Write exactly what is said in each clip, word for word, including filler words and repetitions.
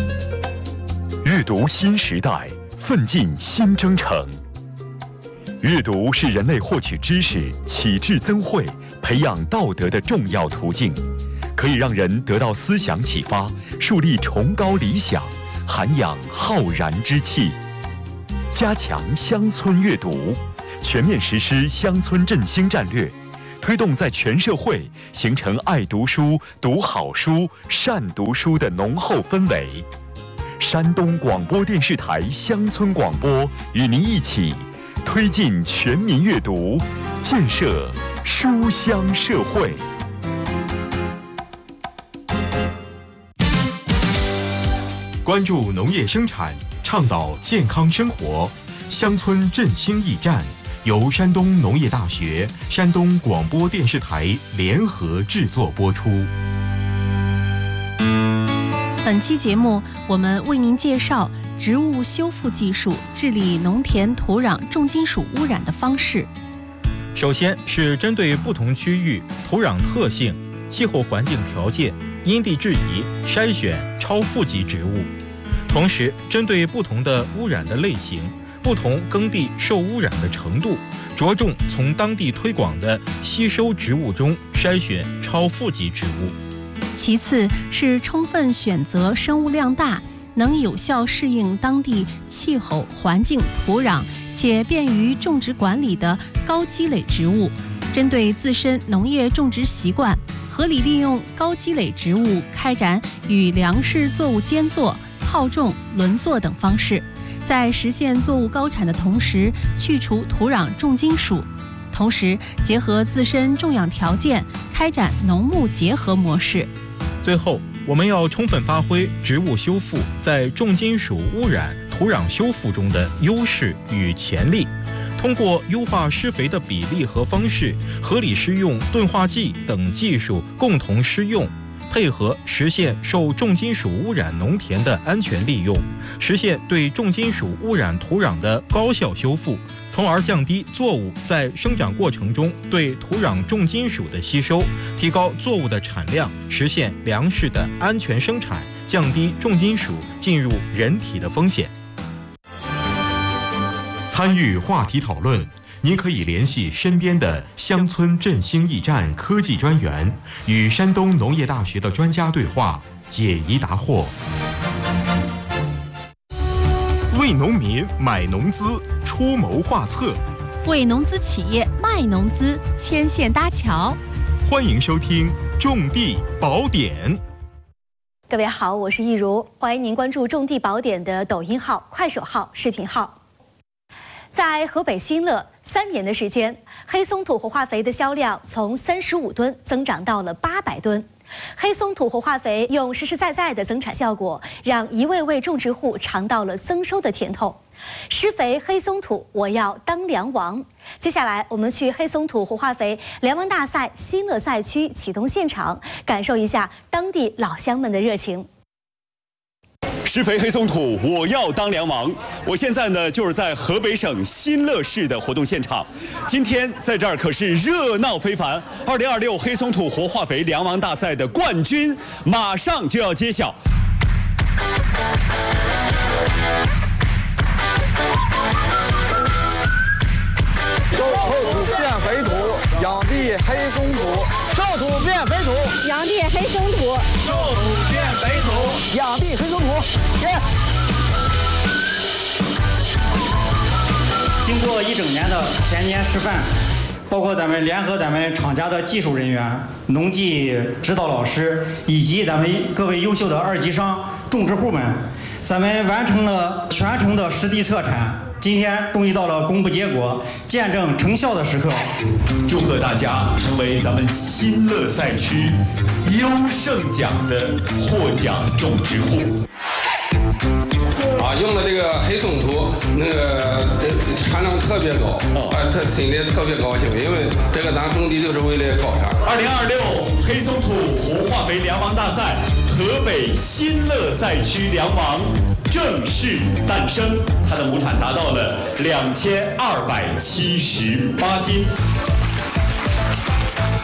阅读新时代，奋进新征程。阅读是人类获取知识、启智增慧、培养道德的重要途径，可以让人得到思想启发，树立崇高理想，涵养浩然之气。加强乡村阅读，全面实施乡村振兴战略，推动在全社会形成爱读书、读好书、善读书的浓厚氛围。山东广播电视台乡村广播与您一起推进全民阅读，建设书香社会。 关注农业生产，倡导健康生活，乡村振兴驿站由山东农业大学、山东广播电视台联合制作播出。 本期节目，我们为您介绍植物修复技术治理农田土壤重金属污染的方式。 首先是针对不同区域土壤特性、气候环境条件，因地制宜筛选超负极植物，同时针对不同的污染的类型、不同耕地受污染的程度，着重从当地推广的吸收植物中筛选超负极植物。 其次是充分选择生物量大、能有效适应当地气候环境土壤且便于种植管理的高积累植物，针对自身农业种植习惯，合理利用高积累植物开展与粮食作物间作、套种、轮作等方式，在实现作物高产的同时去除土壤重金属，同时结合自身种养条件开展农牧结合模式。 最后，我们要充分发挥植物修复在重金属污染土壤修复中的优势与潜力，通过优化施肥的比例和方式，合理施用钝化剂等技术共同施用，配合实现受重金属污染农田的安全利用，实现对重金属污染土壤的高效修复，从而降低作物在生长过程中对土壤重金属的吸收，提高作物的产量，实现粮食的安全生产，降低重金属进入人体的风险。 参与话题讨论，您可以联系身边的乡村振兴驿站科技专员，与山东农业大学的专家对话，解疑答惑。为农民买农资，出谋划策； 为农资企业卖农资，牵线搭桥。 欢迎收听《种地宝典》。 各位好，我是易如，欢迎您关注《种地宝典》的抖音号、快手号、视频号。在河北新乐，三年的时间，黑松土活化肥的销量从三十五吨增长到了八百吨。黑松土活化肥用实实在在的增产效果，让一位位种植户尝到了增收的甜头。施肥黑松土，我要当粮王。接下来，我们去黑松土活化肥粮王大赛新乐赛区启动现场，感受一下当地老乡们的热情。 施肥黑松土，我要当粮王。我现在呢，就是在河北省新乐市的活动现场。今天在这儿可是热闹非凡。二零二六黑松土活化肥粮王大赛的冠军马上就要揭晓。 收土变肥土，养地黑松土；收土变肥土， 养地黑松土； 收土变肥土，养地黑松土。耶！ 经过一整年的田间示范，包括咱们联合咱们厂家的技术人员、农技指导老师以及咱们各位优秀的二级商、种植户们，咱们完成了全程的实地测产。今天终于到了公布结果、见证成效的时刻。 祝贺大家成为咱们新乐赛区优胜奖的获奖种植户。 啊，用了这个黑松土，那个产量特别高，啊，特心里特别高兴，因为这个咱种地就是为了高产。 二零二六黑松土活化肥粮王大赛，河北新乐赛区粮王正式诞生，它的亩产达到了两千二百七十八斤。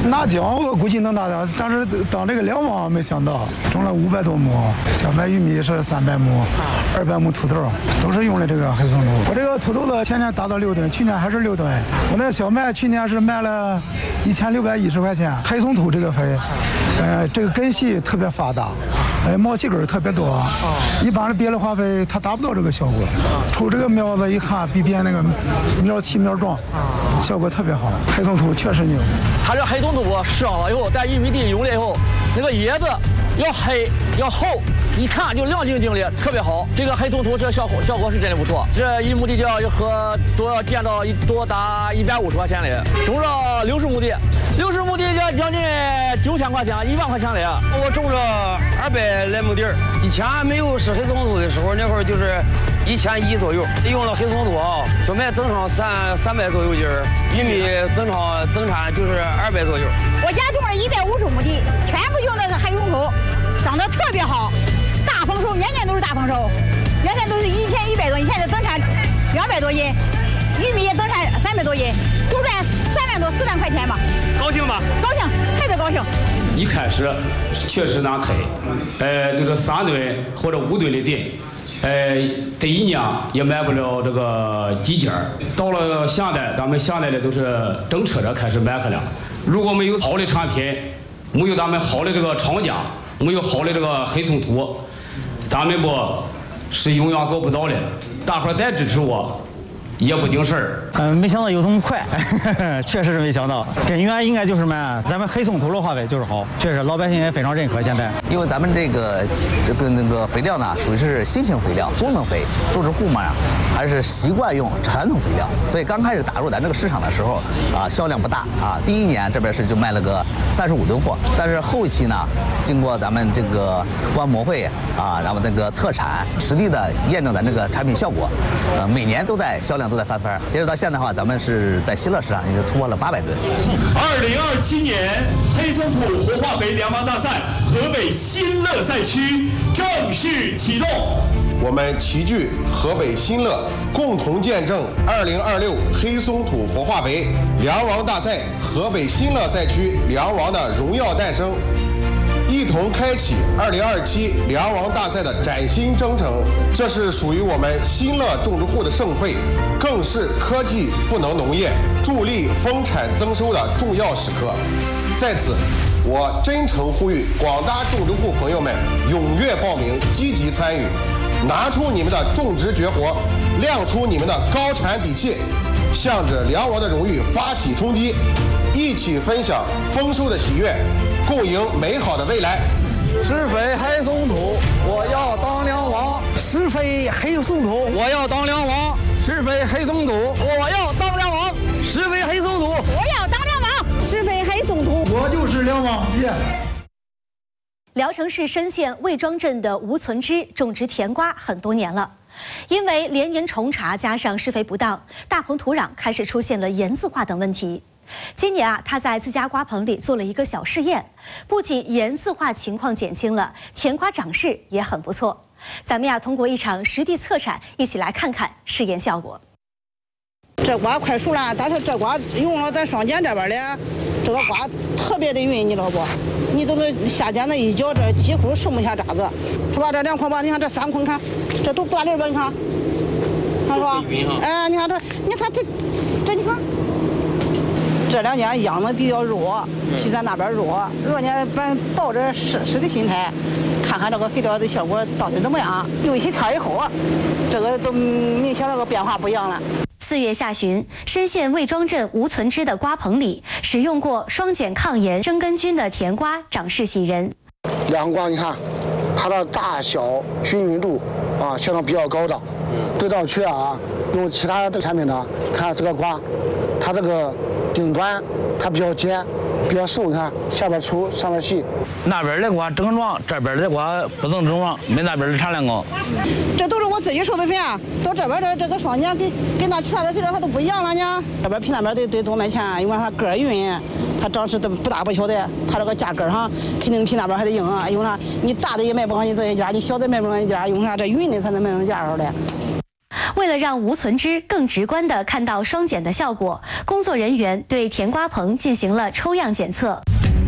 拿奖我估计能拿到，但是当这个两王没想到，种了五百多亩，小麦、玉米是三百亩，二百亩土豆，都是用的这个黑松土。我这个土豆子前年达到六吨，去年还是六吨。我那小麦去年是卖了一千六百一十块钱。黑松土这个肥，呃，这个根系特别发达，呃，毛细根特别多。一般的别的化肥它达不到这个效果。出这个苗子一看，比别那个苗齐苗壮，效果特别好。黑松土确实牛。 它这黑松土施好了以后，在玉米地用了以后，那个叶子要黑要厚，一看就亮晶晶的，特别好。这个黑松土这效果效果是真的不错。这一亩地就要和多要见到一多达一百五十块钱的，种了六十亩地，六十亩地要将近九千块钱，一万块钱的。我种了二百来亩地儿，以前没有施黑松土的时候，那会儿就是一千一左右。用了黑松土啊，小麦增长三三百左右斤儿，玉米增长增产就是二百左右。 我家种了一百五十亩地，全部用的是黑松土，长得特别好，大丰收，年年都是大丰收。原先都是一千一百多，现在增产两百多斤，玉米也增产三百多斤，就赚三万多四万块钱吧。 高兴吧？ 高兴，特别高兴。 一开始确实难推，呃，这个三吨或者五吨的地，呃，这一年也买不了这个几件儿。到了现在，咱们现在的都是整车的开始买去了。如果没有好的产品，没有咱们好的这个厂家，没有好的这个黑松土，咱们不是永远做不到的。大伙儿再支持我，也不顶事儿。 嗯，没想到有这么快，确实是没想到。根源应该就是嘛，咱们黑松土的化肥就是好，确实老百姓也非常认可。现在， 因为咱们这个这个那个肥料呢，属于是新型肥料，功能肥，种植户们啊还是习惯用传统肥料，所以刚开始打入咱这个市场的时候啊，销量不大啊。第一年这边是就卖了个三十五吨货，但是后期呢，经过咱们这个观摩会啊，然后那个测产，实地的验证咱这个产品效果，呃，每年都在销量都在翻番。截止到现在的话，咱们是在新乐市场已经突破了八百吨。 二零二七年黑松土活化肥联盟大赛河北新乐赛区正式启动。 我们齐聚河北新乐，共同见证二零二六黑松土活化肥粮王大赛河北新乐赛区粮王的荣耀诞生，一同开启二零二七粮王大赛的崭新征程。这是属于我们新乐种植户的盛会，更是科技赋能农业、助力丰产增收的重要时刻。在此，我真诚呼吁广大种植户朋友们踊跃报名，积极参与，拿出你们的种植绝活，亮出你们的高产底气，向着粮王的荣誉发起冲击，一起分享丰收的喜悦，共赢美好的未来。 施肥黑松土，我要当粮王； 施肥黑松土， 我要当粮王； 施肥黑松土，我要当粮王；施肥黑松土， 我要当粮王；施肥黑松土， 我就是粮王耶。 聊城市深县魏庄镇的吴存之种植甜瓜很多年了，因为连年虫茬加上施肥不当，大棚土壤开始出现了盐渍化等问题。今年啊，他在自家瓜棚里做了一个小试验，不仅盐渍化情况减轻了，甜瓜长势也很不错。咱们呀，通过一场实地测产，一起来看看试验效果。 这瓜快熟了，但是这瓜用了咱双碱这边的，这个瓜特别的匀，你知道不？你都是下碱的一搅，这几乎剩不下渣子，是吧？这两筐吧，你看这三筐，看这都不大粒吧？你看，看是吧？哎，你看这，你看这，这你看。这两年秧子比较弱，比咱那边弱。弱呢，咱抱着试试的心态，看看这个肥料的效果到底怎么样。用一些天以后，这个都明显那个变化不一样了。 四月下旬，深县魏庄镇吴存之的瓜棚里，使用过双碱抗盐生根菌的甜瓜长势喜人。 两瓜你看，它的大小均匀度啊，相当比较高的。对照区啊，用其他的产品呢，看这个瓜，它这个顶端它比较尖，比较瘦，你看下边粗，上面细。 那边的瓜整壮，这边的瓜不能整壮，没那边的产量高。 这都是我自己收的肥啊，到这边的这个双碱跟跟那其他的肥料它都不一样了呢。这边比那边得得多卖钱，因为它个儿匀，它长势都不大不小的，它这个价格上肯定比那边还得硬啊。因为啥？你大的也卖不上你这一家，你小的卖不上一家，用啥？这匀的才能卖上价上的。 为了让无存脂更直观地看到双碱的效果，工作人员对甜瓜棚进行了抽样检测。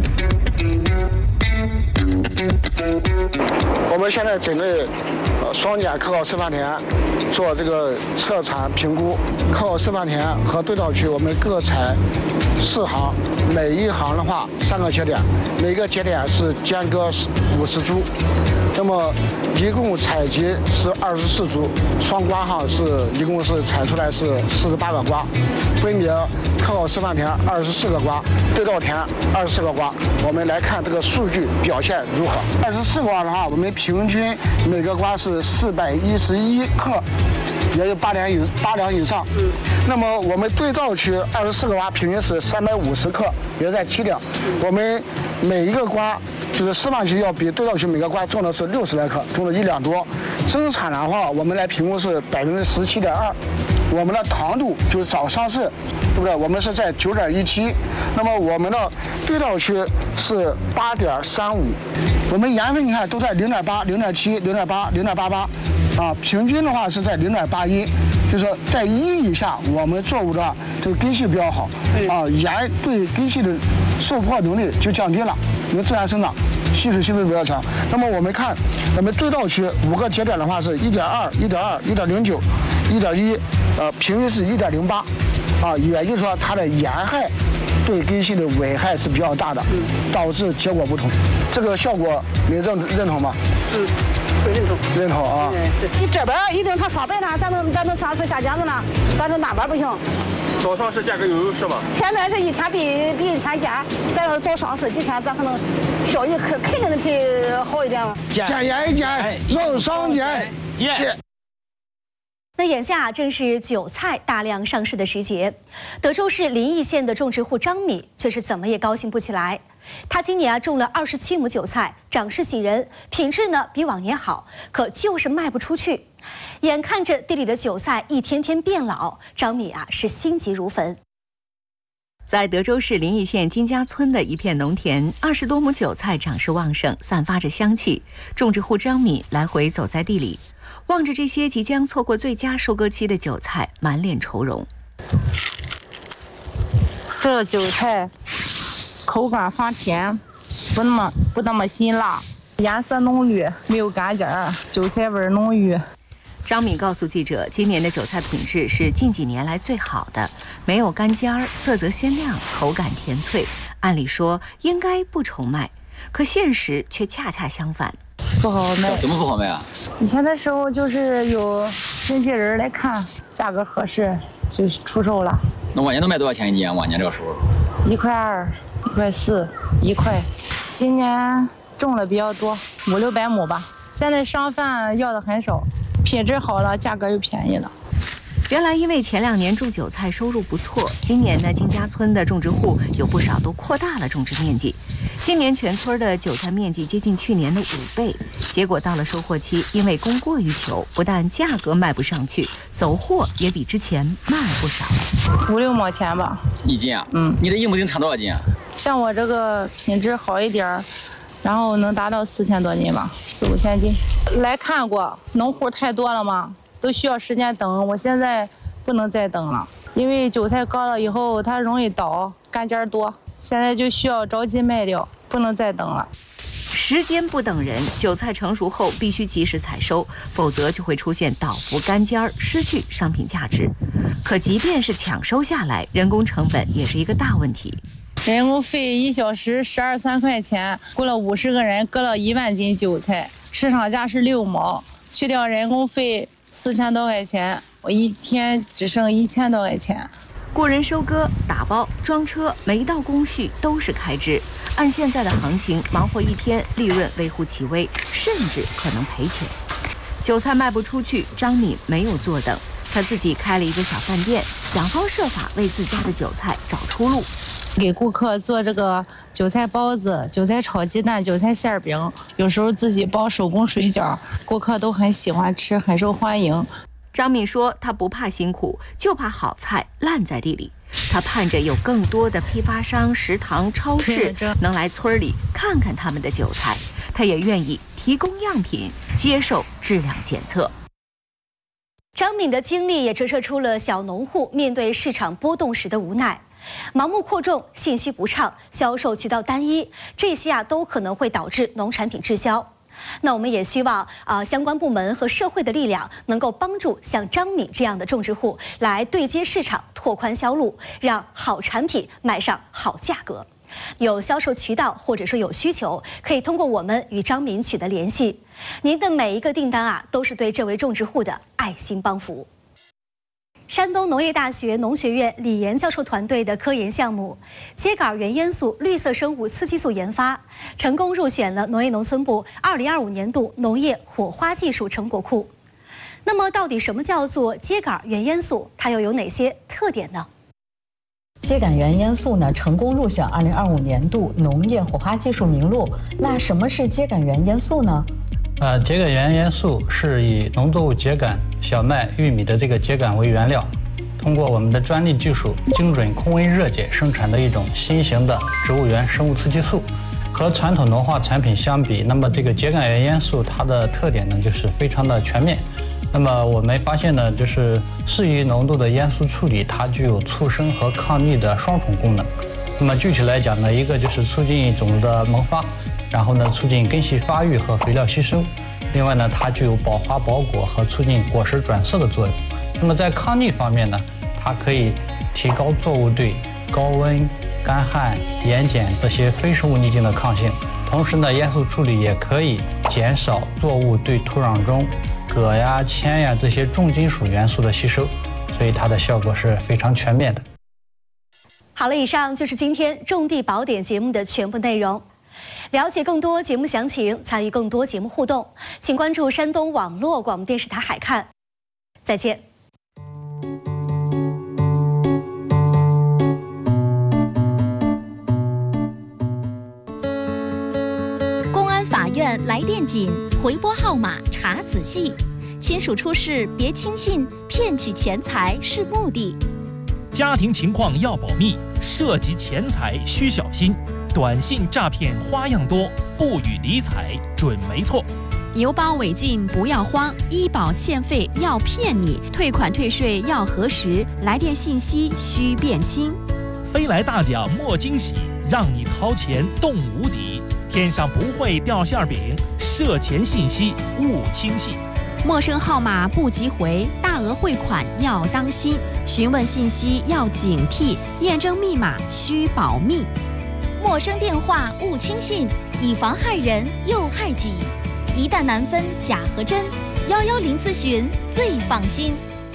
我们现在针对呃双碱可考示范田做这个测产评估，可考示范田和对照区我们各采四行，每一行的话三个节点，每个节点是间隔五十株，那么一共采集是二十四株，双瓜哈是一共是采出来是四十八个瓜，分别可考示范田二十四个瓜，对照田二十四个瓜，我们来看这个数据表现如何。二十四瓜的话，我们平均每个瓜是四百一十一克，也有八两以八两以上。嗯。那么我们对照区二十四个瓜平均是三百五十克，也在七两。我们每一个瓜就是示范区要比对照区每个瓜重的是六十来克，重了一两多。生产的话，我们来评估是百分之十七点二。我们的糖度就是早上市，对不对？我们是在九点一七，那么我们的对照区是八点三五。我们盐分你看都在零点八、零点七、零点八、零点八八，啊，平均的话是在零点八一，就是在一以下，我们作物的这个根系比较好，啊，盐对根系的受破能力就降低了，因为自然生长。吸水性能比较强。那么我们看，我们对照区五个节点的话是一点二、一点二、一点零九、一点一，呃，平均是一点零八，啊，也就是说它的盐害对根系的危害是比较大的，导致结果不同。这个效果你认认同吗？ 嗯，认同。 认同啊。 你这边一定它双倍呢，咱能咱能上市下架子呢，但是那边不行。 早上市价格有优势吗？ 现在是一天比比一天减，咱要是早上市几天，咱可能效益肯肯定的比好一点嘛。 减盐一减，肉双减， 耶。 那眼下正是韭菜大量上市的时节，德州市临邑县的种植户张米却是怎么也高兴不起来。他今年啊种了二十七亩韭菜，长势喜人，品质呢比往年好，可就是卖不出去。眼看着地里的韭菜一天天变老，张米啊是心急如焚。 在德州市临邑县金家村的一片农田，二十多亩韭菜长势旺盛，散发着香气。种植户张米来回走在地里，望着这些即将错过最佳收割期的韭菜，满脸愁容。 这韭菜口感发甜，不那么不那么辛辣，颜色浓绿，没有干尖儿，韭菜味浓郁。 张米告诉记者，今年的韭菜品质是近几年来最好的，没有干尖儿，色泽鲜亮，口感甜脆。按理说应该不愁卖，可现实却恰恰相反， 不好卖。 怎么不好卖啊？ 以前的时候就是有经纪人来看，价格合适就出售了。 那往年都卖多少钱一斤啊？往年这个时候， 一块二、一块四、一块。今年种的比较多，五六百亩吧。现在商贩要的很少。品质好了，价格又便宜了。 原来因为前两年种韭菜收入不错，今年呢金家村的种植户有不少都扩大了种植面积。今年全村的韭菜面积接近去年的五倍，结果到了收获期，因为供过于求，不但价格卖不上去，走货也比之前慢了不少。 五六毛钱吧， 一斤啊？ 嗯， 你这一亩能产多少斤啊？ 像我这个品质好一点，然后能达到四千多斤吧，四五千斤。来看过，农户太多了嘛，都需要时间等。我现在不能再等了，因为韭菜高了以后它容易倒，干尖多，现在就需要着急卖掉，不能再等了。 时间不等人，韭菜成熟后必须及时采收，否则就会出现倒伏干尖，失去商品价值。可即便是抢收下来，人工成本也是一个大问题。 人工费一小时十二三块钱，雇了五十个人，割了一万斤韭菜，市场价是六毛，去掉人工费四千多块钱，我一天只剩一千多块钱。 雇人收割、打包、装车，每一道工序都是开支。按现在的行情，忙活一天，利润微乎其微，甚至可能赔钱。韭菜卖不出去，张米没有坐等，他自己开了一个小饭店，想方设法为自家的韭菜找出路。 给顾客做这个韭菜包子、韭菜炒鸡蛋、韭菜馅饼，有时候自己包手工水饺，顾客都很喜欢吃，很受欢迎。 张敏说，他不怕辛苦，就怕好菜烂在地里。他盼着有更多的批发商、食堂、超市能来村里看看他们的韭菜，他也愿意提供样品，接受质量检测。 张敏的经历也折射出了小农户面对市场波动时的无奈。盲目扩种、信息不畅、销售渠道单一，这些啊都可能会导致农产品滞销。那我们也希望啊、呃、相关部门和社会的力量能够帮助像张敏这样的种植户来对接市场、拓宽销路，让好产品卖上好价格。有销售渠道或者说有需求，可以通过我们与张敏取得联系。您的每一个订单啊，都是对这位种植户的爱心帮扶。山东农业大学农学院李岩教授团队的科研项目秸秆原烟素绿色生物刺激素研发，成功入选了农业农村部二零二五年度农业火花技术成果库。那么，到底什么叫做秸秆原烟素？它又有哪些特点呢？ 秸秆原烟素呢，成功入选二零二五年度农业火花技术名录。那什么是秸秆原烟素呢？ 呃，秸秆原烟素是以农作物秸秆、小麦、玉米的这个秸秆为原料，通过我们的专利技术精准空温热解生产的一种新型的植物源生物刺激素。和传统农化产品相比，那么这个秸秆原烟素它的特点呢，就是非常的全面。那么我们发现呢，就是适宜浓度的烟素处理，它具有促生和抗逆的双重功能。那么具体来讲呢，一个就是促进种子的萌发，然后呢促进根系发育和肥料吸收。另外呢，它具有保花保果和促进果实转色的作用。那么在抗逆方面呢，它可以提高作物对高温、干旱、盐碱这些非生物逆境的抗性。同时呢，烟素处理也可以减少作物对土壤中铬呀、铅呀这些重金属元素的吸收，所以它的效果是非常全面的。 好了，以上就是今天种地宝典节目的全部内容。了解更多节目详情，参与更多节目互动，请关注山东网络广播电视台海看。再见。 公安法院来电紧，回拨号码查仔细。亲属出事别轻信，骗取钱财是目的。 家庭情况要保密，涉及钱财需小心。短信诈骗花样多，不予理睬准没错。 邮包违禁不要慌，医保欠费要骗你，退款退税要核实，来电信息需辨清。 飞来大奖莫惊喜，让你掏钱动无敌。天上不会掉馅饼，涉钱信息勿轻信。 陌生号码不急回，大额汇款要当心，询问信息要警惕，验证密码需保密。 陌生电话勿轻信，以防害人又害己。一旦难分假和真，幺幺零咨询最放心。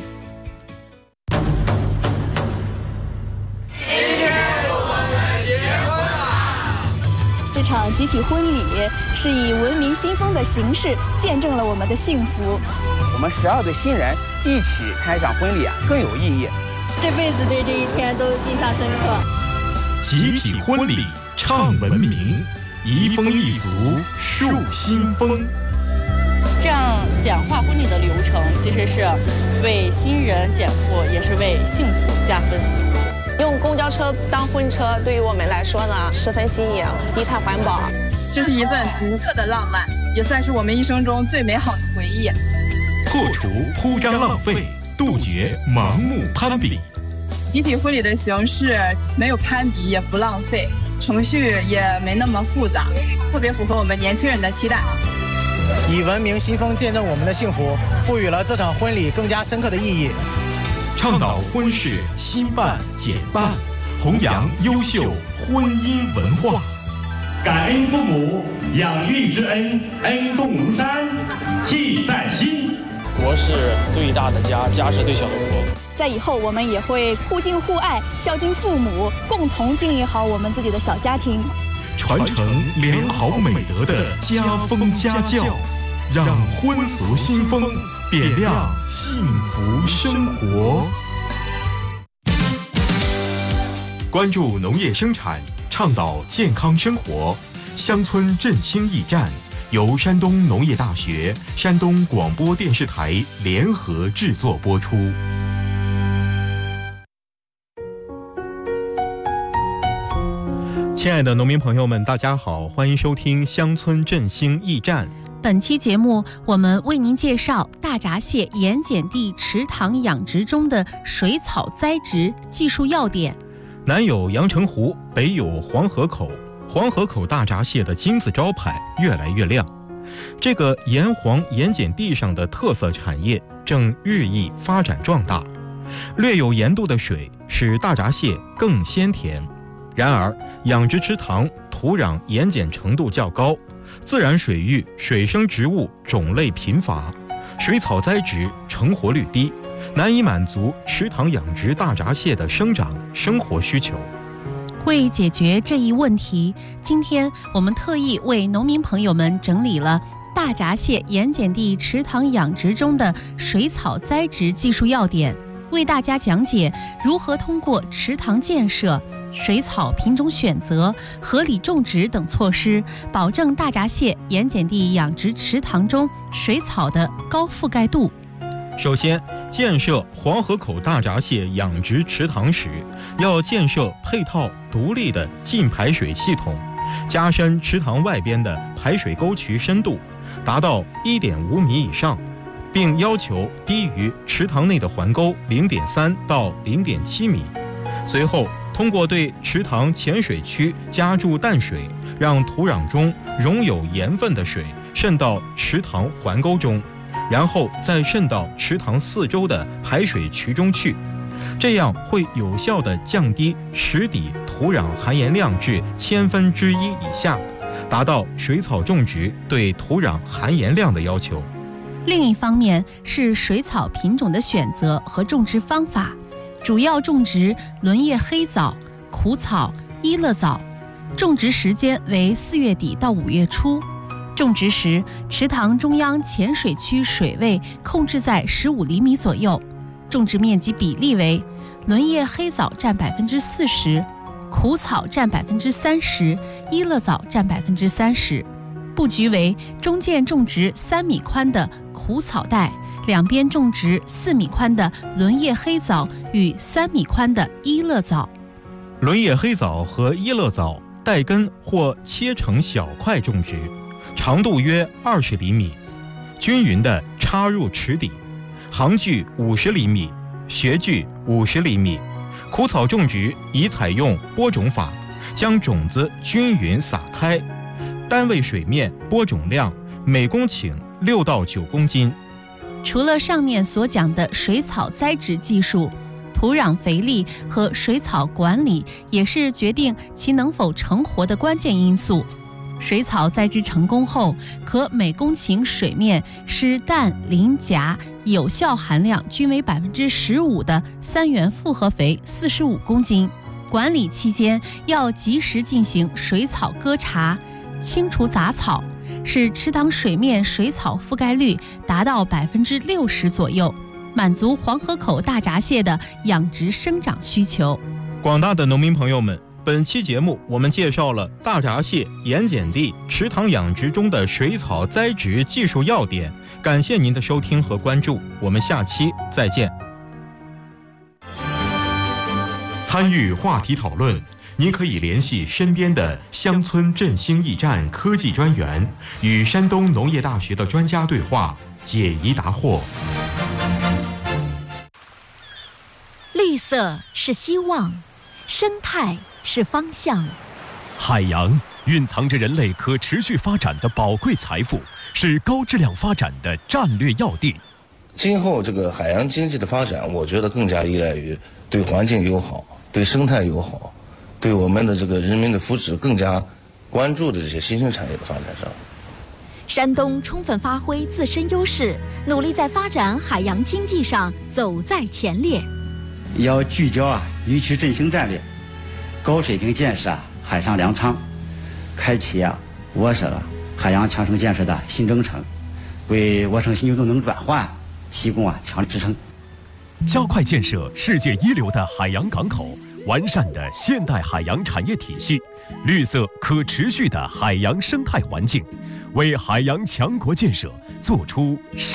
这场集体婚礼是以文明新风的形式见证了我们的幸福。 我们十二对新人一起参与一场婚礼啊，更有意义。 这辈子对这一天都印象深刻。 集体婚礼唱文明，移风易俗树新风。 这样简化婚礼的流程，其实是为新人减负，也是为幸福加分。 用公交车当婚车，对于我们来说呢，十分新颖，低碳环保。 这是一份独特的浪漫，也算是我们一生中最美好的回忆。 破除铺张浪费，杜绝盲目攀比。 集体婚礼的形式没有攀比，也不浪费，程序也没那么复杂，特别符合我们年轻人的期待。 以文明新风见证我们的幸福，赋予了这场婚礼更加深刻的意义。 倡导婚事新办简办，弘扬优秀婚姻文化。 感恩父母养育之恩，恩重如山，记在心。 国是最大的家，家是最小的国。 在以后，我们也会互敬互爱，孝敬父母，共同经营好我们自己的小家庭， 传承良好美德的家风家教，让婚俗新风点亮幸福生活。关注农业生产，倡导健康生活，乡村振兴驿站由山东农业大学、山东广播电视台联合制作播出。 亲爱的农民朋友们，大家好，欢迎收听乡村振兴驿站。 本期节目，我们为您介绍大闸蟹盐碱地池塘养殖中的水草栽植技术要点。 南有阳澄湖，北有黄河口，黄河口大闸蟹的金字招牌越来越亮。这个盐黄盐碱地上的特色产业正日益发展壮大。略有盐度的水使大闸蟹更鲜甜，然而养殖池塘土壤盐碱程度较高，自然水域水生植物种类贫乏，水草栽植成活率低，难以满足池塘养殖大闸蟹的生长生活需求。 为解决这一问题，今天我们特意为农民朋友们整理了大闸蟹盐碱地池塘养殖中的水草栽植技术要点，为大家讲解如何通过池塘建设、水草品种选择、合理种植等措施，保证大闸蟹盐碱地养殖池塘中水草的高覆盖度。 首先，建设黄河口大闸蟹养殖池塘时，要建设配套独立的净排水系统，加深池塘外边的排水沟渠深度，达到 一点五米以上，并要求低于池塘内的环沟 零点三到零点七米。随后，通过对池塘浅水区加注淡水，让土壤中溶有盐分的水渗到池塘环沟中，然后再渗到池塘四周的排水渠中去，这样会有效地降低池底土壤含盐量至千分之一以下，达到水草种植对土壤含盐量的要求。 另一方面是水草品种的选择和种植方法，主要种植轮叶黑枣、苦草、伊乐枣，种植时间为四月底到五月初。种植时，池塘中央浅水区水位控制在十五厘米左右，种植面积比例为轮叶黑枣占百分之四十，苦草占百分之三十，伊乐枣占百分之三十。布局为中间种植三米宽的苦草带，两边种植四米宽的轮叶黑枣与三米宽的伊乐枣。 轮叶黑枣和伊乐枣带根或切成小块种植，长度约二十厘米，均匀地插入池底，行距五十厘米，学距五十厘米。苦草种植宜采用播种法，将种子均匀撒开，单位水面播种量每公顷六到九公斤。 除了上面所讲的水草栽植技术，土壤肥力和水草管理也是决定其能否成活的关键因素。水草栽植成功后，可每公顷水面施氮、磷、钾有效含量均为百分之十五的三元复合肥四十五公斤。管理期间要及时进行水草割查，清除杂草，使池塘水面水草覆盖率达到百分之六十左右，满足黄河口大闸蟹的养殖生长需求。 广大的农民朋友们，本期节目我们介绍了大闸蟹盐碱地池塘养殖中的水草栽植技术要点，感谢您的收听和关注，我们下期再见。 参与话题讨论，您可以联系身边的乡村振兴驿站科技专员，与山东农业大学的专家对话，解疑答惑。 绿色是希望，生态是方向。 海洋蕴藏着人类可持续发展的宝贵财富，是高质量发展的战略要地。 今后这个海洋经济的发展，我觉得更加依赖于对环境友好、对生态友好、对我们的这个人民的福祉更加关注的这些新兴产业的发展上。 山东充分发挥自身优势，努力在发展海洋经济上走在前列。 要聚焦啊渔区振兴战略，高水平建设啊海上粮仓，开启啊我省海洋强城建设的新征程，为我省新旧动能转换提供啊强力支撑。 加快建设世界一流的海洋港口，完善的现代海洋产业体系，绿色可持续的海洋生态环境，为海洋强国建设做出